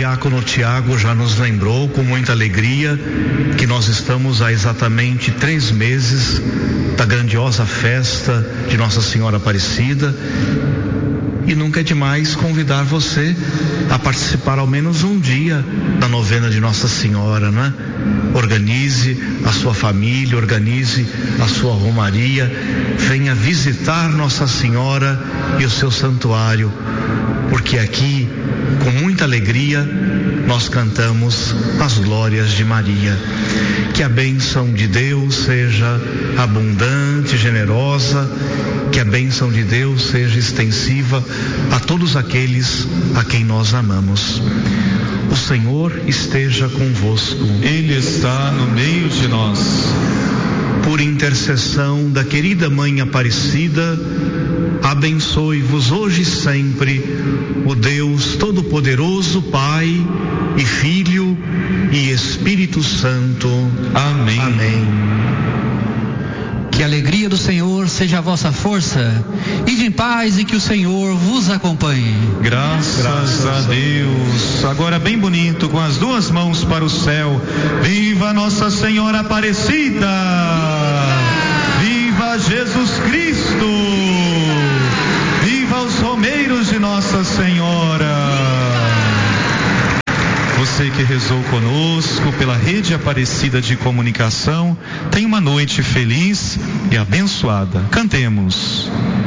diácono Tiago já nos lembrou com muita alegria que nós estamos há exatamente 3 meses da grandiosa festa de Nossa Senhora Aparecida. E nunca é demais convidar você a participar ao menos um dia da novena de Nossa Senhora, né? Organize a sua família, organize a sua romaria, venha visitar Nossa Senhora e o seu santuário, porque aqui, com muita alegria, nós cantamos as glórias de Maria. Que a bênção de Deus seja abundante, generosa, que a bênção de Deus seja extensiva a todos aqueles a quem nós amamos. O Senhor esteja convosco. Ele está no meio de nós. Por intercessão da querida Mãe Aparecida, abençoe-vos hoje e sempre o Deus Todo-Poderoso, Pai e Filho e Espírito Santo. Amém. Amém. Que a alegria do Senhor seja a vossa força. Ide em paz e que o Senhor vos acompanhe. Graças a Deus. Agora bem bonito, com as 2 mãos para o céu. Viva Nossa Senhora Aparecida! Viva Jesus Cristo! Viva os romeiros de Nossa Senhora! Você que rezou conosco pela Rede Aparecida de Comunicação, tenha uma noite feliz e abençoada. Cantemos.